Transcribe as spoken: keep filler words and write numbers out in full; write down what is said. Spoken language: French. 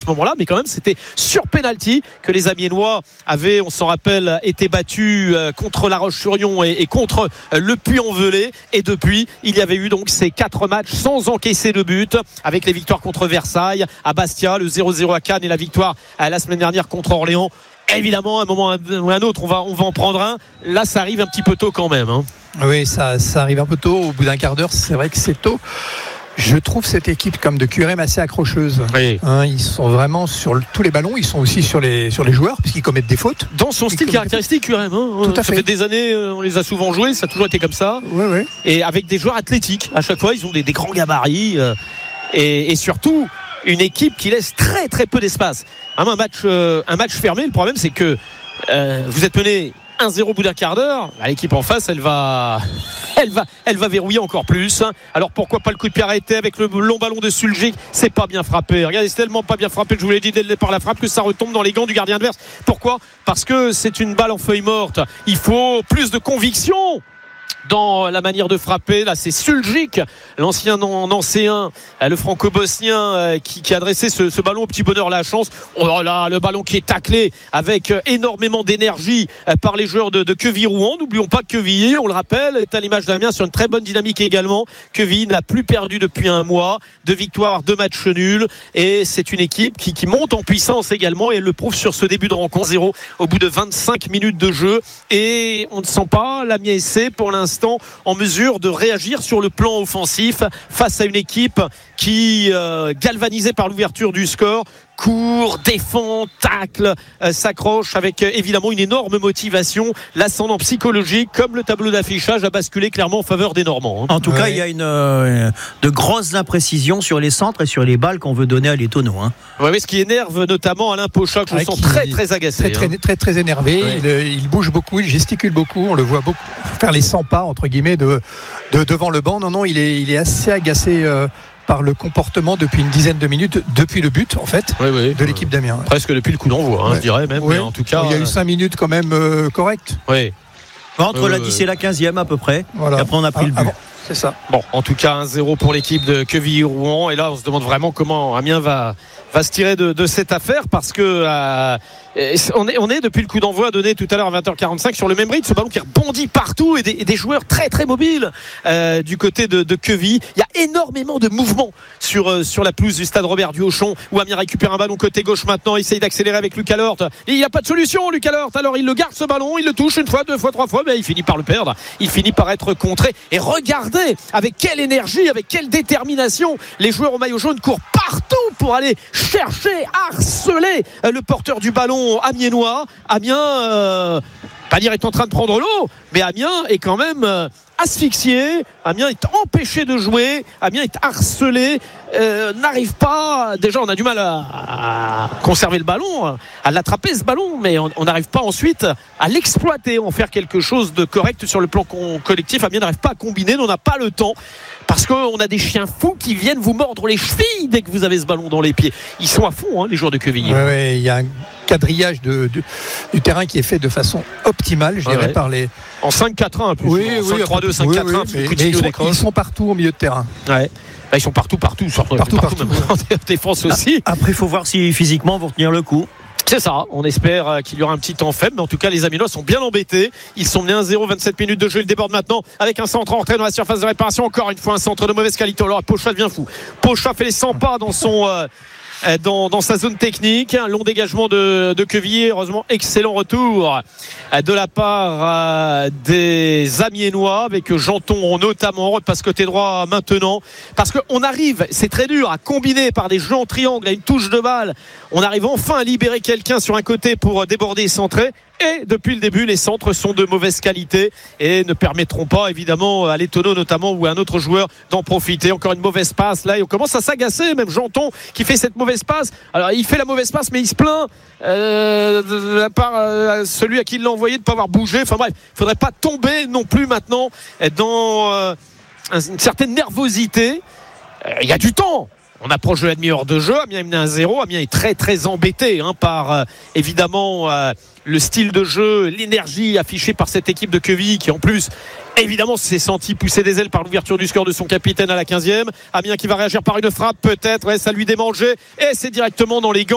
moment-là, mais quand même c'était sur penalty que les Amiénois avaient, on s'en rappelle, été battus euh, contre La Roche-sur-Yon et, et contre euh, le Puy-en-Velay. Et depuis, il y avait eu donc ces quatre matchs sans encaisser de but, avec les victoires contre Versailles, à Bastia, le zéro zéro à Cannes et la victoire euh, la semaine dernière contre Orléans. Évidemment, à un moment ou à un autre, on va, on va en prendre un. Là, ça arrive un petit peu tôt quand même. Hein. Oui, ça, ça arrive un peu tôt. Au bout d'un quart d'heure, c'est vrai que c'est tôt. Je trouve cette équipe comme de Q R M assez accrocheuse. Oui. Hein, ils sont vraiment sur le, tous les ballons. Ils sont aussi sur les, sur les joueurs puisqu'ils commettent des fautes. Dans son ils style caractéristique, Q R M. Hein. Tout à ça fait. fait des années, on les a souvent joués. Ça a toujours été comme ça. Oui, oui. Et avec des joueurs athlétiques. À chaque fois, ils ont des, des grands gabarits. Euh, et, et surtout, une équipe qui laisse très très peu d'espace. Vraiment un match, euh, un match fermé. Le problème, c'est que euh, vous êtes mené un zéro au bout d'un quart d'heure, l'équipe en face elle va elle va elle va verrouiller encore plus. Alors pourquoi pas le coup de pied arrêté avec le long ballon de Suljic, c'est pas bien frappé. Regardez, c'est tellement pas bien frappé, je vous l'ai dit dès le départ la frappe, que ça retombe dans les gants du gardien adverse. Pourquoi ? Parce que c'est une balle en feuille morte. Il faut plus de conviction dans la manière de frapper. Là, c'est Suljic, l'ancien nancéen, le franco-bosnien, qui, qui a adressé ce, ce ballon au petit bonheur la chance. Oh là, le ballon qui est taclé avec énormément d'énergie par les joueurs de, de Quevilly-Rouen. N'oublions pas que Quevilly, on le rappelle, est à l'image d'Amiens sur une très bonne dynamique également. Quevilly n'a plus perdu depuis un mois, deux victoires, deux matchs nuls, et c'est une équipe qui, qui monte en puissance également, et elle le prouve sur ce début de rencontre. Zéro au bout de vingt-cinq minutes de jeu, et on ne sent pas l'Amiens S C pour l'instant en mesure de réagir sur le plan offensif face à une équipe qui, euh, galvanisée par l'ouverture du score, court, défend, tacle, euh, s'accroche avec euh, évidemment une énorme motivation. L'ascendant psychologique, comme le tableau d'affichage, a basculé clairement en faveur des Normands. Hein. En tout ouais. cas, il y a une, euh, de grosses imprécisions sur les centres et sur les balles qu'on veut donner à les tonneaux. Hein. Oui, mais ce qui énerve notamment Alain Pochak, je le sens très très agacé. Très, très, hein. très, très énervé. Ouais. Il, il bouge beaucoup, il gesticule beaucoup. On le voit beaucoup faire les cent pas, entre guillemets, de, de, devant le banc. Non, non, il est, il est assez agacé. Euh, par le comportement depuis une dizaine de minutes, depuis le but en fait, oui, oui, de l'équipe d'Amiens. Ouais. Presque depuis le coup d'envoi, hein, ouais. je dirais même. Ouais. Mais en tout cas, il y a eu cinq minutes quand même euh, correctes. Oui. Entre euh, la dix euh, et la quinzième à peu près. Voilà. Et après on a pris ah, le but. Avant. C'est ça. Bon, en tout cas, un zéro pour l'équipe de Quevilly-Rouen. Et là, on se demande vraiment comment Amiens va, va se tirer de, de cette affaire, parce que euh, on, est, on est depuis le coup d'envoi donné tout à l'heure à vingt heures quarante-cinq sur le même rythme, ce ballon qui rebondit partout, et des, et des joueurs très très mobiles euh, du côté de, de Quevilly. Il y a énormément de mouvements sur, euh, sur la pelouse du stade Robert Duhauchon, où Amiens récupère un ballon côté gauche maintenant, il essaye d'accélérer avec Lucas Lort. Il n'y a pas de solution, Lucas Lort. Alors il le garde ce ballon, il le touche une fois, deux fois, trois fois, mais il finit par le perdre. Il finit par être contré. Et regardez avec quelle énergie, avec quelle détermination les joueurs au maillot jaune courent partout pour aller chercher, harceler le porteur du ballon amiénois. Amiens, euh, pas dire est en train de prendre l'eau, mais Amiens est quand même euh, asphyxié. Amiens est empêché de jouer. Amiens est harcelé. Euh, n'arrive pas. Déjà, on a du mal à, à conserver le ballon, à l'attraper ce ballon, mais on n'arrive pas ensuite à l'exploiter, en faire quelque chose de correct sur le plan collectif. Amiens n'arrive pas à combiner, on n'a pas le temps. Parce qu'on a des chiens fous qui viennent vous mordre les chevilles dès que vous avez ce ballon dans les pieds. Ils sont à fond, hein, les joueurs de Quevilly. Ouais, ouais, il y a un quadrillage de, de, du terrain qui est fait de façon optimale, je ouais, dirais, ouais. par les. En cinq quatre un, plus. Oui, oui, cinq trois deux, cinq quatre un, oui, oui, mais, mais ils, sont, ils sont partout au milieu de terrain. Ouais. Là, ils sont partout, partout, partout, partout, partout, même en défense aussi. Après, il faut voir si physiquement vont tenir le coup. C'est ça, on espère qu'il y aura un petit temps faible, mais en tout cas les Amiénois sont bien embêtés. Ils sont menés un zéro, vingt-sept minutes de jeu, ils débordent maintenant avec un centre en retrait dans la surface de réparation. Encore une fois un centre de mauvaise qualité. Alors Pochak devient fou. Pochak fait les cent pas dans son euh, dans, dans sa zone technique. Un long dégagement de, de Quevilly. Heureusement, excellent retour de la part euh, des Amiénois, avec Janton notamment. Repasse côté droit maintenant, parce qu'on arrive, c'est très dur, à combiner par des jeux en triangle, à une touche de balle. On arrive enfin à libérer quelqu'un sur un côté pour déborder et centrer. Et depuis le début, les centres sont de mauvaise qualité et ne permettront pas, évidemment, à l'Etono notamment ou à un autre joueur d'en profiter. Encore une mauvaise passe là, et on commence à s'agacer. Même Janton qui fait cette mauvaise passe. Alors il fait la mauvaise passe, mais il se plaint euh, de la part euh, celui à qui il l'a envoyé de ne pas avoir bougé. Enfin bref, il ne faudrait pas tomber non plus maintenant dans euh, une certaine nervosité. Il euh, y a du temps. On approche de la demi-heure de jeu. Amiens est mené à zéro. Amiens est très très embêté hein, par euh, évidemment euh, le style de jeu, l'énergie affichée par cette équipe de Quevilly, qui en plus évidemment s'est senti pousser des ailes par l'ouverture du score de son capitaine à la quinzième. Amiens qui va réagir par une frappe peut-être. Ouais, ça lui démangeait et c'est directement dans les gants